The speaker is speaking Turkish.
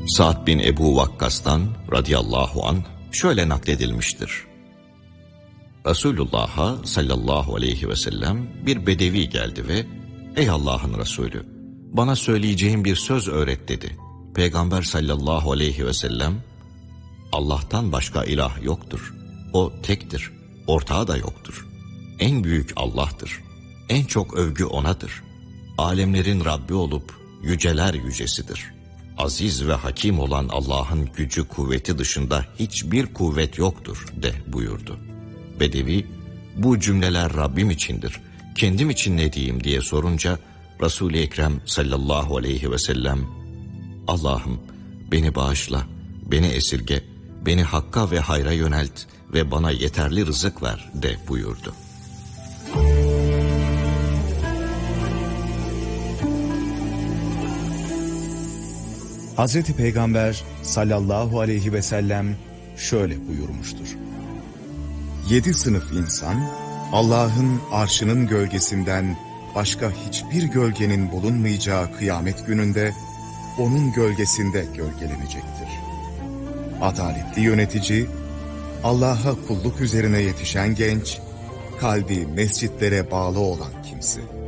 Sa'd bin Ebu Vakkas'tan radıyallahu anh şöyle nakledilmiştir. Resulullah'a sallallahu aleyhi ve sellem bir bedevi geldi ve "Ey Allah'ın Resulü, bana söyleyeceğin bir söz öğret" dedi. Peygamber sallallahu aleyhi ve sellem, "Allah'tan başka ilah yoktur. O tektir, ortağı da yoktur. En büyük Allah'tır. En çok övgü O'nadır. Alemlerin Rabbi olup yüceler yücesidir. Aziz ve hakim olan Allah'ın gücü kuvveti dışında hiçbir kuvvet yoktur" de buyurdu. Bedevi, "Bu cümleler Rabbim içindir, kendim için ne diyeyim?" diye sorunca Resul-i Ekrem sallallahu aleyhi ve sellem, "Allah'ım beni bağışla, beni esirge, beni hakka ve hayra yönelt ve bana yeterli rızık ver" de buyurdu. Hazreti Peygamber sallallahu aleyhi ve sellem şöyle buyurmuştur. 7 sınıf insan Allah'ın arşının gölgesinden başka hiçbir gölgenin bulunmayacağı kıyamet gününde onun gölgesinde gölgelenecektir. Adaletli yönetici, Allah'a kulluk üzerine yetişen genç, kalbi mescitlere bağlı olan kimse.